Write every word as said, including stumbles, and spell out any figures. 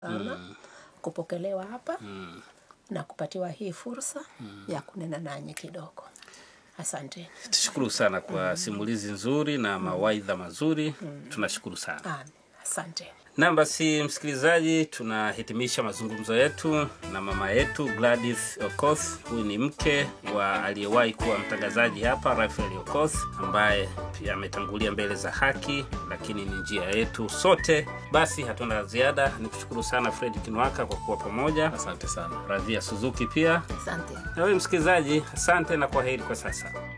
mm. kupokelewa hapa mm. na kupatiwa hii fursa mm. ya kunena nanyi kidogo. Asante. Tushukuru sana kwa mm. simulizi nzuri na mawaidha mazuri. Mm. Tunashukuru sana. Amen. Asante. Na basi msikilizaji, tunahitimisha mazungumzo yetu na mama yetu Gladys Okoth. Huyu ni mke wa aliyewahi kuwa mtangazaji hapa Raphael Okoth, ambaye pia ametangulia mbele za haki, lakini ni njia yetu sote. Basi hatuna ziada. Nikushukuru sana Fred Kinwaka kwa kuwa pamoja. Asante sana. Radhia Suzuki pia. Asante. Na wewe msikilizaji, asante na kwaheri kwa sasa.